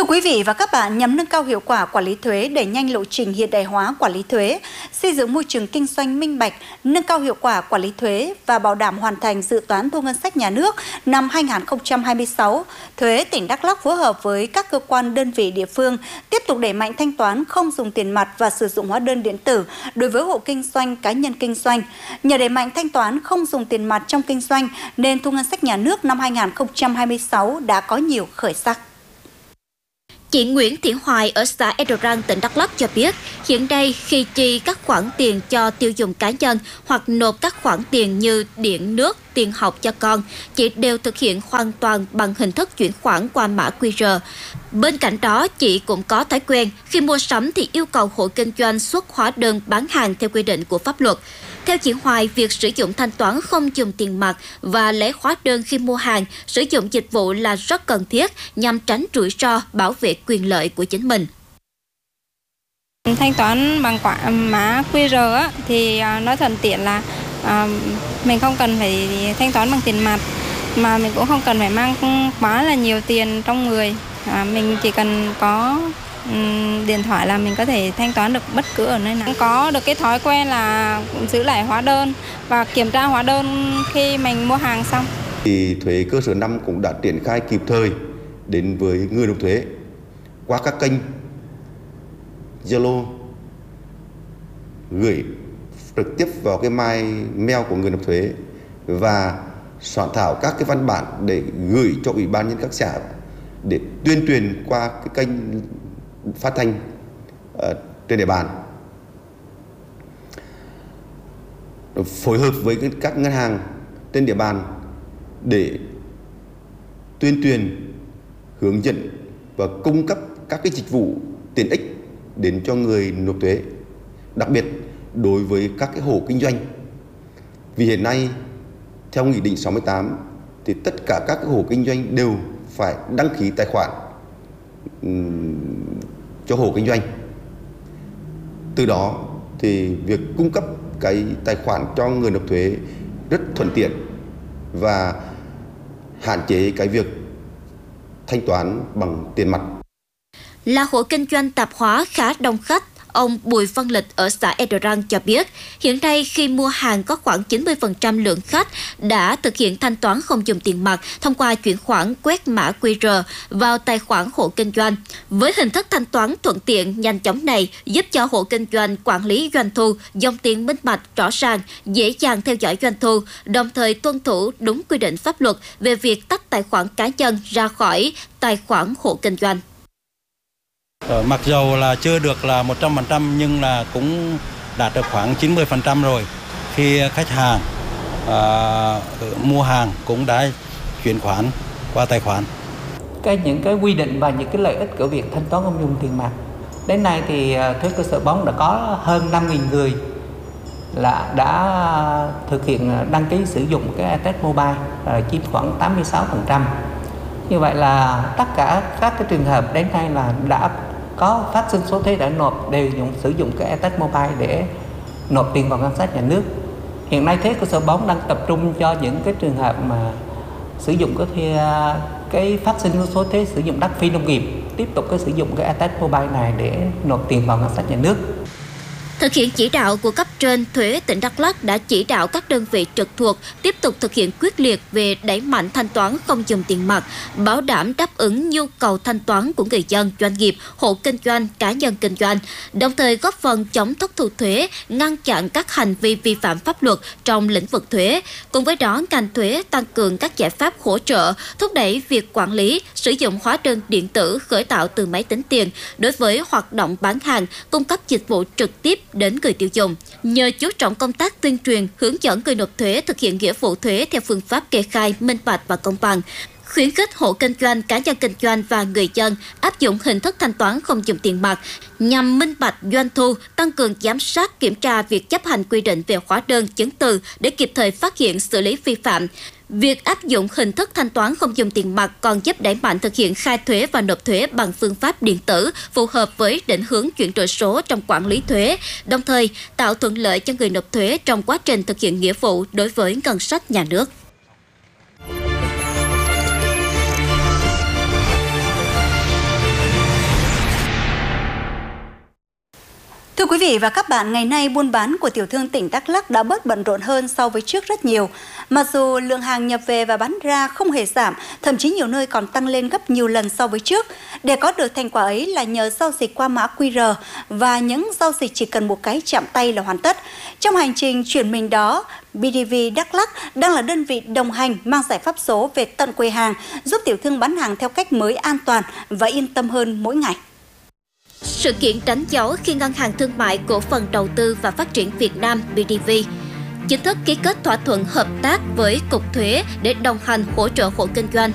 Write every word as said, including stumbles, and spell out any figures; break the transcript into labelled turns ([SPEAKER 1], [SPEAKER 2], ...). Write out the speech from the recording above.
[SPEAKER 1] quý vị và các bạn, nhằm nâng cao hiệu quả quản lý thuế, đẩy nhanh lộ trình hiện đại hóa quản lý thuế, xây dựng môi trường kinh doanh minh bạch, nâng cao hiệu quả quản lý thuế và bảo đảm hoàn thành dự toán thu ngân sách nhà nước năm hai nghìn không trăm hai mươi sáu, Thuế tỉnh Đắk Lắk phối hợp với các cơ quan đơn vị địa phương tiếp tục đẩy mạnh thanh toán không dùng tiền mặt và sử dụng hóa đơn điện tử đối với hộ kinh doanh, cá nhân kinh doanh. Nhờ đẩy mạnh thanh toán không dùng tiền mặt trong kinh doanh nên thu ngân sách nhà nước năm hai nghìn không trăm hai mươi sáu đã có nhiều khởi sắc.
[SPEAKER 2] Chị Nguyễn Thị Hoài ở xã Edoran, tỉnh Đắk Lắk cho biết, hiện nay khi chi các khoản tiền cho tiêu dùng cá nhân hoặc nộp các khoản tiền như điện, nước, tiền học cho con, chị đều thực hiện hoàn toàn bằng hình thức chuyển khoản qua mã quy rờ. Bên cạnh đó, chị cũng có thói quen khi mua sắm thì yêu cầu hộ kinh doanh xuất hóa đơn bán hàng theo quy định của pháp luật. Theo chị Hoài, việc sử dụng thanh toán không dùng tiền mặt và lấy hóa đơn khi mua hàng, sử dụng dịch vụ là rất cần thiết nhằm tránh rủi ro, bảo vệ quyền lợi của chính mình.
[SPEAKER 3] Thanh toán bằng quả mã quy rờ á, thì nó thuận tiện là à, mình không cần phải thanh toán bằng tiền mặt, mà mình cũng không cần phải mang quá là nhiều tiền trong người. À, mình chỉ cần có điện thoại là mình có thể thanh toán được bất cứ ở nơi nào. Có được cái thói quen là giữ lại hóa đơn và kiểm tra hóa đơn khi mình mua hàng xong.
[SPEAKER 4] Thì thuế cơ sở năm cũng đã triển khai kịp thời đến với người nộp thuế qua các kênh Zalo, gửi trực tiếp vào cái mail của người nộp thuế và soạn thảo các cái văn bản để gửi cho Ủy ban nhân các xã để tuyên truyền qua cái kênh phát thanh uh, trên địa bàn, phối hợp với các ngân hàng trên địa bàn để tuyên truyền, hướng dẫn và cung cấp các cái dịch vụ tiện ích đến cho người nộp thuế, đặc biệt đối với các cái hộ kinh doanh. Vì hiện nay theo Nghị định sáu mươi tám thì tất cả các cái hộ kinh doanh đều phải đăng ký tài khoản um, cho hộ kinh doanh. Từ đó thì việc cung cấp cái tài khoản cho người nộp thuế rất thuận tiện và hạn chế cái việc thanh toán bằng tiền mặt.
[SPEAKER 2] Là hộ kinh doanh tạp hóa khá đông khách, ông Bùi Văn Lịch ở xã Edoran cho biết, hiện nay khi mua hàng có khoảng chín mươi phần trăm lượng khách đã thực hiện thanh toán không dùng tiền mặt thông qua chuyển khoản quét mã quy rờ vào tài khoản hộ kinh doanh. Với hình thức thanh toán thuận tiện, nhanh chóng này giúp cho hộ kinh doanh quản lý doanh thu, dòng tiền minh bạch, rõ ràng, dễ dàng theo dõi doanh thu, đồng thời tuân thủ đúng quy định pháp luật về việc tách tài khoản cá nhân ra khỏi tài khoản hộ kinh doanh.
[SPEAKER 5] Mặc dù là chưa được là một trăm phần trăm nhưng là cũng đạt được khoảng chín mươi phần trăm rồi. Khi khách hàng à, mua hàng cũng đã chuyển khoản qua tài khoản.
[SPEAKER 6] Cái những cái quy định và những cái lợi ích của việc thanh toán không dùng tiền mặt. Đến nay thì thuế cơ sở bốn đã có hơn năm nghìn người là đã thực hiện đăng ký sử dụng cái e tê ét Mobile, là chiếm khoảng tám mươi sáu phần trăm. Như vậy là tất cả các cái trường hợp đến nay là đã có phát sinh số thuế đã nộp đều dùng sử dụng cái e tê ét Mobile để nộp tiền vào ngân sách nhà nước. Hiện nay thuế cơ sở bốn đang tập trung cho những cái trường hợp mà sử dụng cái thuê, cái phát sinh số thuế sử dụng đất phi nông nghiệp, tiếp tục cái sử dụng cái e tê ét Mobile này để nộp tiền vào ngân sách nhà nước.
[SPEAKER 2] Thực hiện chỉ đạo của cấp trên, Thuế tỉnh Đắk Lắk đã chỉ đạo các đơn vị trực thuộc tiếp tục thực hiện quyết liệt về đẩy mạnh thanh toán không dùng tiền mặt, bảo đảm đáp ứng nhu cầu thanh toán của người dân, doanh nghiệp, hộ kinh doanh, cá nhân kinh doanh, đồng thời góp phần chống thất thu thuế, ngăn chặn các hành vi vi phạm pháp luật trong lĩnh vực thuế. Cùng với đó, ngành thuế tăng cường các giải pháp hỗ trợ, thúc đẩy việc quản lý, sử dụng hóa đơn điện tử khởi tạo từ máy tính tiền đối với hoạt động bán hàng, cung cấp dịch vụ trực tiếp đến người tiêu dùng. Nhờ chú trọng công tác tuyên truyền, hướng dẫn người nộp thuế thực hiện nghĩa vụ thuế theo phương pháp kê khai, minh bạch và công bằng, khuyến khích hộ kinh doanh, cá nhân kinh doanh và người dân áp dụng hình thức thanh toán không dùng tiền mặt nhằm minh bạch doanh thu, tăng cường giám sát, kiểm tra việc chấp hành quy định về hóa đơn, chứng từ để kịp thời phát hiện, xử lý vi phạm. Việc áp dụng hình thức thanh toán không dùng tiền mặt còn giúp đẩy mạnh thực hiện khai thuế và nộp thuế bằng phương pháp điện tử, phù hợp với định hướng chuyển đổi số trong quản lý thuế, đồng thời tạo thuận lợi cho người nộp thuế trong quá trình thực hiện nghĩa vụ đối với ngân sách nhà nước.
[SPEAKER 1] quý vị và các bạn, ngày nay buôn bán của tiểu thương tỉnh Đắk Lắk đã bớt bận rộn hơn so với trước rất nhiều. Mặc dù lượng hàng nhập về và bán ra không hề giảm, thậm chí nhiều nơi còn tăng lên gấp nhiều lần so với trước. Để có được thành quả ấy là nhờ giao dịch qua mã quy rờ và những giao dịch chỉ cần một cái chạm tay là hoàn tất. Trong hành trình chuyển mình đó, bê đê vê Đắk Lắk đang là đơn vị đồng hành mang giải pháp số về tận quầy hàng, giúp tiểu thương bán hàng theo cách mới, an toàn và yên tâm hơn mỗi ngày.
[SPEAKER 2] Sự kiện đánh dấu khi Ngân hàng Thương mại Cổ phần Đầu tư và Phát triển Việt Nam bê đê vê chính thức ký kết thỏa thuận hợp tác với Cục Thuế để đồng hành hỗ trợ hộ kinh doanh